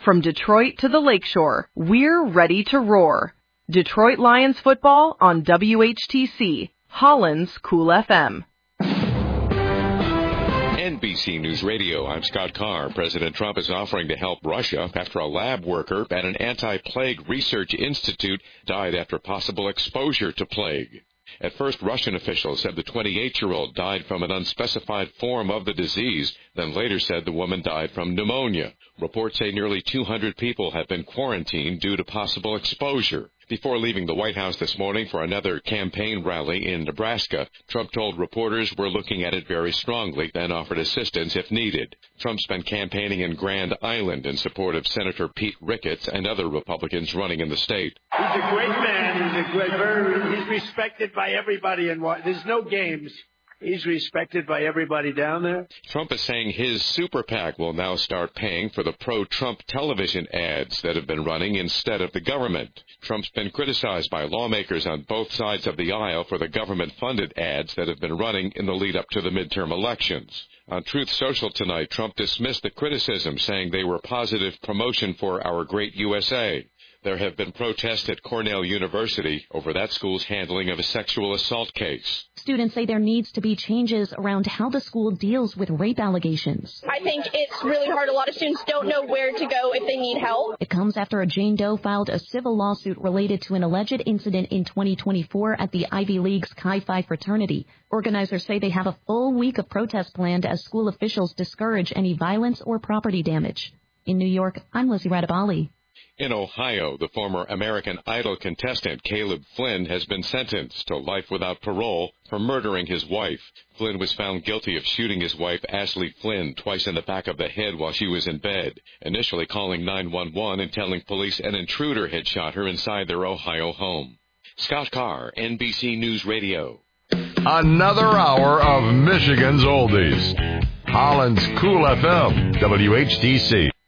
From Detroit to the Lakeshore, we're ready to roar. Detroit Lions football on WHTC, Holland's Cool FM. NBC News Radio, I'm Scott Carr. President Trump is offering to help Russia after a lab worker at an anti-plague research institute died after possible exposure to plague. At first, Russian officials said the 28-year-old died from an unspecified form of the disease, then later said the woman died from pneumonia. Reports say nearly 200 people have been quarantined due to possible exposure. Before leaving the White House this morning for another campaign rally in Nebraska, Trump told reporters we're looking at it very strongly, then offered assistance if needed. Trump's been campaigning in Grand Island in support of Senator Pete Ricketts and other Republicans running in the state. He's a great man. He's respected by everybody. And there's no games. He's respected by everybody down there. Trump is saying his super PAC will now start paying for the pro-Trump television ads that have been running instead of the government. Trump's been criticized by lawmakers on both sides of the aisle for the government-funded ads that have been running in the lead-up to the midterm elections. On Truth Social tonight, Trump dismissed the criticism, saying they were positive promotion for our great USA. There have been protests at Cornell University over that school's handling of a sexual assault case. Students say there needs to be changes around how the school deals with rape allegations. I think it's really hard. A lot of students don't know where to go if they need help. It comes after a Jane Doe filed a civil lawsuit related to an alleged incident in 2024 at the Ivy League's Chi Phi fraternity. Organizers say they have a full week of protest planned as school officials discourage any violence or property damage. In New York, I'm Lizzie Radabali. In Ohio, the former American Idol contestant Caleb Flynn has been sentenced to life without parole for murdering his wife. Flynn was found guilty of shooting his wife, Ashley Flynn, twice in the back of the head while she was in bed, initially calling 911 and telling police an intruder had shot her inside their Ohio home. Scott Carr, NBC News Radio. Another hour of Michigan's Oldies. Holland's Cool FM, WHTC.